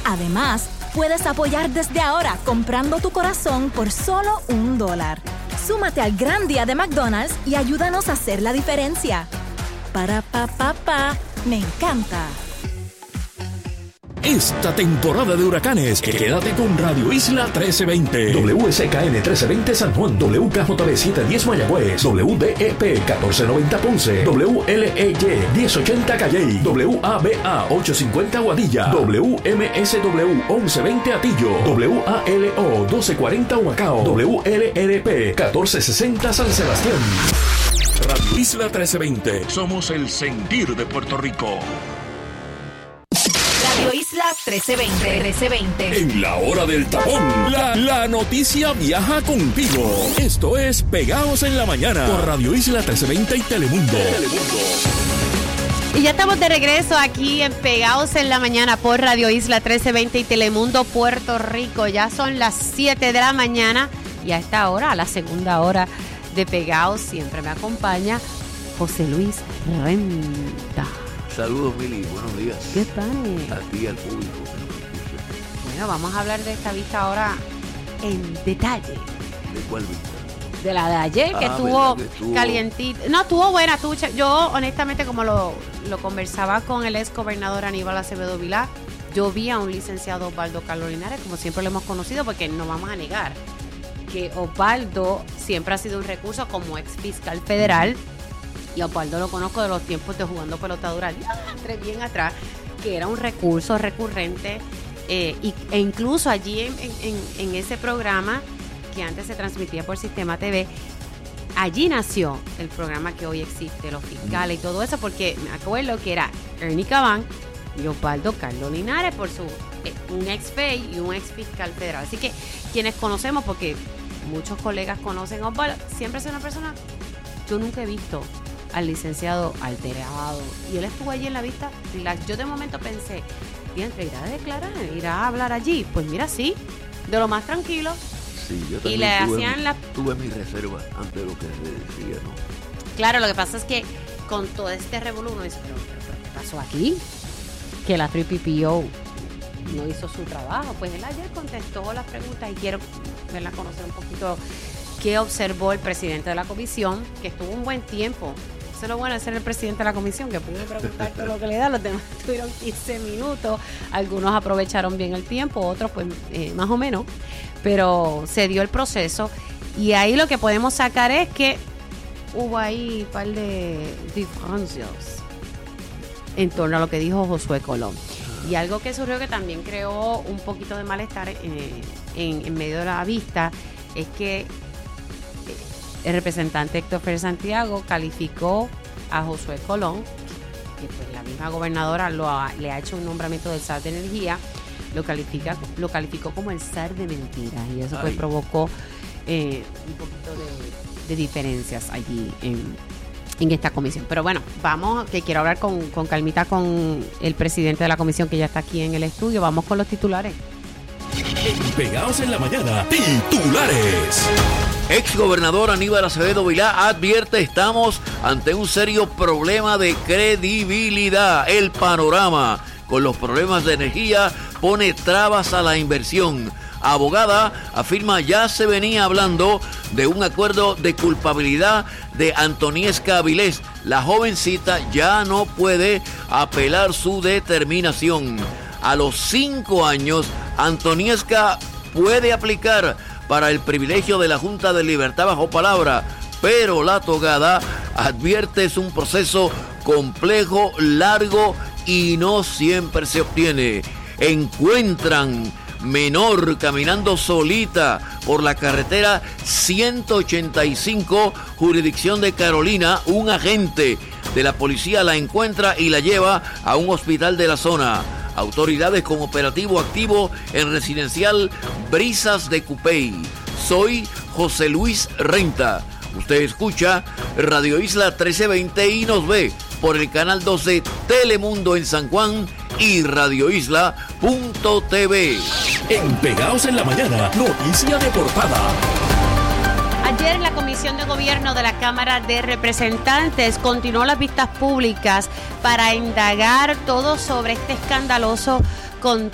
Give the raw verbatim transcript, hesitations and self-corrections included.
Además, puedes apoyar desde ahora comprando tu corazón por solo un dólar. Súmate al gran día de McDonald's y ayúdanos a hacer la diferencia. Para pa pa pa, me encanta. Esta temporada de huracanes, quédate con Radio Isla trece veinte. W S K N trece veinte San Juan, W K J B setecientos diez Mayagüez, W D E P catorce noventa Ponce, W L E Y diez ochenta Calley, W A B A ochocientos cincuenta Guadilla, W M S W once veinte Atillo, W A L O doce cuarenta Humacao, W L R P catorce sesenta San Sebastián. Radio Isla trece veinte. Somos el sentir de Puerto Rico. Radio Isla trece veinte. trece veinte. En la hora del tapón, la, la noticia viaja contigo. Esto es Pegados en la Mañana por Radio Isla trece veinte y Telemundo. Telemundo. Y ya estamos de regreso aquí en Pegados en la Mañana por Radio Isla trece veinte y Telemundo Puerto Rico. Ya son las siete de la mañana y a esta hora, a la segunda hora de Pegados, siempre me acompaña José Luis Renta. Saludos, Mili, buenos días. ¿Qué tal? A ti y al público. Bueno, vamos a hablar de esta vista ahora en detalle. ¿De cuál vista? De la de ayer, que, ah, estuvo, que estuvo calientita. No, estuvo buena. Estuvo ch- yo, honestamente, como lo, lo conversaba con el ex gobernador Aníbal Acevedo Vilá, yo vi a un licenciado Osvaldo Carlos Linares, como siempre lo hemos conocido, porque no vamos a negar que Osvaldo siempre ha sido un recurso como ex fiscal federal. Y a Osvaldo lo conozco de los tiempos de jugando pelota dura, entre bien atrás, que era un recurso recurrente. Eh, y, e incluso allí en, en, en ese programa que antes se transmitía por Sistema T V, allí nació el programa que hoy existe, los fiscales y todo eso, porque me acuerdo que era Ernie Cabán y Osvaldo Carlos Linares, por su eh, un ex F E I y un ex fiscal federal. Así que quienes conocemos, porque muchos colegas conocen a Osvaldo, siempre es una persona, yo nunca he visto al licenciado alterado, y él estuvo allí en la vista. La, yo de momento pensé, ¿irá a declarar? ¿Irá a hablar allí? Pues mira, sí, de lo más tranquilo. Sí, yo también y le tuve, hacían mi, la... tuve mi reserva ante lo que se decía, ¿no? Claro, lo que pasa es que con todo este revolú, uno dice, pero, pero, pero ¿qué pasó aquí? Que la tres P P O no hizo su trabajo. Pues él ayer contestó las preguntas y quiero verla conocer un poquito qué observó el presidente de la comisión, que estuvo un buen tiempo. Eso es lo bueno de ser el presidente de la comisión, que pude preguntar todo lo que le da. Los demás tuvieron quince minutos. Algunos aprovecharon bien el tiempo, otros pues eh, más o menos. Pero se dio el proceso. Y ahí lo que podemos sacar es que hubo ahí un par de diferencias en torno a lo que dijo Josué Colón. Y algo que surgió que también creó un poquito de malestar eh, en, en medio de la vista es que el representante Héctor Ferrer Santiago calificó a Josué Colón, que pues la misma gobernadora lo ha, le ha hecho un nombramiento del S A R de Energía, lo califica, lo calificó como el S A R de mentiras, y eso pues provocó eh, un poquito de, de diferencias allí en, en esta comisión. Pero bueno, vamos, que quiero hablar con, con calmita con el presidente de la comisión, que ya está aquí en el estudio. Vamos con los titulares. Pegados en la Mañana, titulares. Ex gobernador Aníbal Acevedo Vilá advierte: estamos ante un serio problema de credibilidad. El panorama con los problemas de energía pone trabas a la inversión. Abogada afirma ya se venía hablando de un acuerdo de culpabilidad de Antoniesca Avilés. La jovencita ya no puede apelar su determinación. A los cinco años, Antoniesca puede aplicar para el privilegio de la Junta de Libertad bajo palabra, pero la togada advierte es un proceso complejo, largo y no siempre se obtiene. Encuentran menor caminando solita por la carretera ciento ochenta y cinco, jurisdicción de Carolina. Un agente de la policía la encuentra y la lleva a un hospital de la zona. Autoridades con operativo activo en residencial Brisas de Cupey. Soy José Luis Renta. Usted escucha Radio Isla trece veinte y nos ve por el canal doce Telemundo en San Juan y radio isla punto t v. En Pegados en la Mañana, noticia de portada. Ayer la Comisión de Gobierno de la Cámara de Representantes continuó las vistas públicas para indagar todo sobre este escandaloso contrato